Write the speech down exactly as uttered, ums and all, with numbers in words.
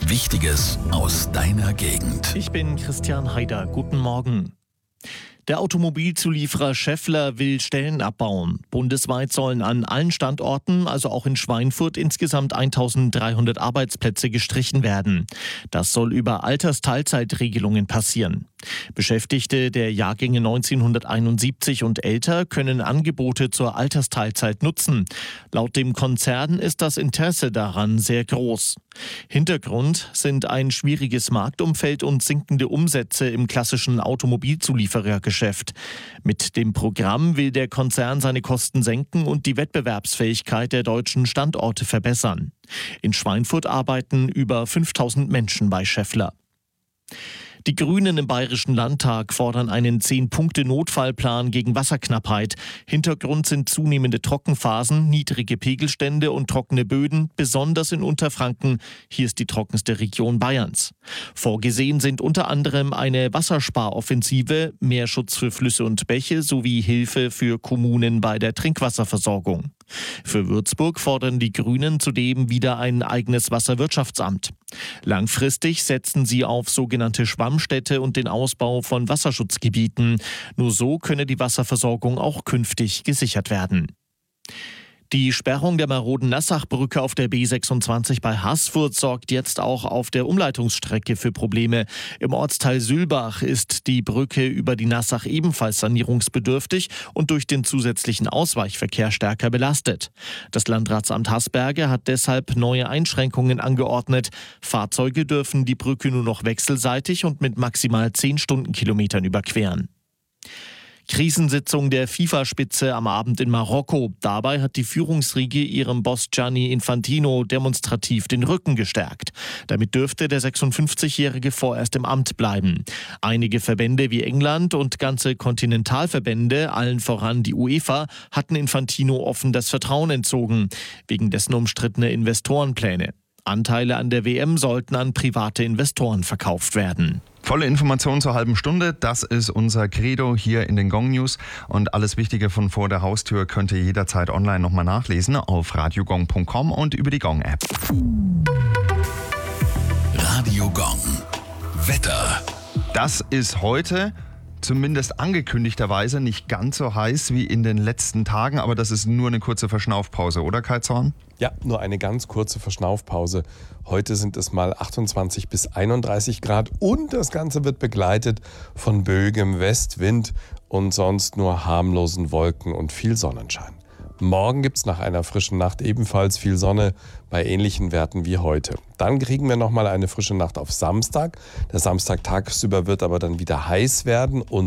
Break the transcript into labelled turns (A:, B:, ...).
A: Wichtiges aus deiner Gegend.
B: Ich bin Christian Haider. Guten Morgen. Der Automobilzulieferer Schaeffler will Stellen abbauen. Bundesweit sollen an allen Standorten, also auch in Schweinfurt, insgesamt eintausenddreihundert Arbeitsplätze gestrichen werden. Das soll über Altersteilzeitregelungen passieren. Beschäftigte der Jahrgänge neunzehnhunderteinundsiebzig und älter können Angebote zur Altersteilzeit nutzen. Laut dem Konzern ist das Interesse daran sehr groß. Hintergrund sind ein schwieriges Marktumfeld und sinkende Umsätze im klassischen Automobilzulieferergeschäft. Mit dem Programm will der Konzern seine Kosten senken und die Wettbewerbsfähigkeit der deutschen Standorte verbessern. In Schweinfurt arbeiten über fünftausend Menschen bei Schaeffler. Die Grünen im Bayerischen Landtag fordern einen zehn-Punkte-Notfallplan gegen Wasserknappheit. Hintergrund sind zunehmende Trockenphasen, niedrige Pegelstände und trockene Böden, besonders in Unterfranken. Hier ist die trockenste Region Bayerns. Vorgesehen sind unter anderem eine Wassersparoffensive, mehr Schutz für Flüsse und Bäche sowie Hilfe für Kommunen bei der Trinkwasserversorgung. Für Würzburg fordern die Grünen zudem wieder ein eigenes Wasserwirtschaftsamt. Langfristig setzen sie auf sogenannte Schwammstädte und den Ausbau von Wasserschutzgebieten. Nur so könne die Wasserversorgung auch künftig gesichert werden. Die Sperrung der maroden Nassachbrücke auf der B sechsundzwanzig bei Haßfurt sorgt jetzt auch auf der Umleitungsstrecke für Probleme. Im Ortsteil Sülbach ist die Brücke über die Nassach ebenfalls sanierungsbedürftig und durch den zusätzlichen Ausweichverkehr stärker belastet. Das Landratsamt Haßberge hat deshalb neue Einschränkungen angeordnet. Fahrzeuge dürfen die Brücke nur noch wechselseitig und mit maximal zehn Stundenkilometern überqueren. Krisensitzung der FIFA-Spitze am Abend in Marokko. Dabei hat die Führungsriege ihrem Boss Gianni Infantino demonstrativ den Rücken gestärkt. Damit dürfte der sechsundfünfzigjährige vorerst im Amt bleiben. Einige Verbände wie England und ganze Kontinentalverbände, allen voran die UEFA, hatten Infantino offen das Vertrauen entzogen, wegen dessen umstrittene Investorenpläne. Anteile an der W M sollten an private Investoren verkauft werden.
C: Volle Informationen zur halben Stunde, das ist unser Credo hier in den Gong News. Und alles Wichtige von vor der Haustür könnt ihr jederzeit online nochmal nachlesen auf radiogong punkt com und über die Gong-App.
A: Radio Gong. Wetter.
C: Das ist heute zumindest angekündigterweise nicht ganz so heiß wie in den letzten Tagen, aber das ist nur eine kurze Verschnaufpause, oder Kai Zorn?
D: Ja, nur eine ganz kurze Verschnaufpause. Heute sind es mal achtundzwanzig bis einunddreißig Grad und das Ganze wird begleitet von böigem Westwind und sonst nur harmlosen Wolken und viel Sonnenschein. Morgen gibt es nach einer frischen Nacht ebenfalls viel Sonne bei ähnlichen Werten wie heute. Dann kriegen wir nochmal eine frische Nacht auf Samstag. Der Samstag tagsüber wird aber dann wieder heiß werden und